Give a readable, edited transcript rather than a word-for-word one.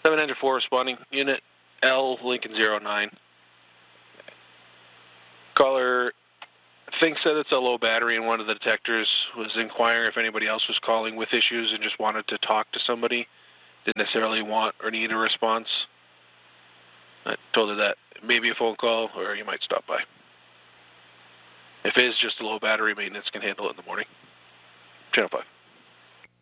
794 responding. Unit L, Lincoln 09. Caller thinks that it's a low battery, and one of the detectors was inquiring if anybody else was calling with issues and just wanted to talk to somebody. Didn't necessarily want or need a response. I told her that maybe a phone call or you might stop by. If it is just a low battery, maintenance can handle it in the morning. Channel 5.